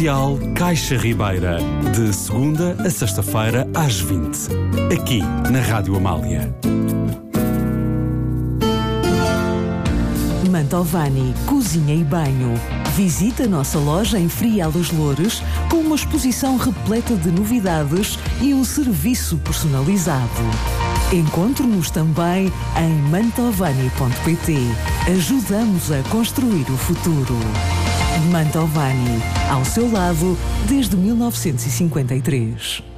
Especial Caixa Ribeira, de segunda a sexta-feira às 20, aqui na Rádio Amália. Mantovani Cozinha e Banho. Visite a nossa loja em Frial dos Loures com uma exposição repleta de novidades e um serviço personalizado. Encontre-nos também em mantovani.pt. Ajudamos a construir o futuro. Mantovani, ao seu lado desde 1953.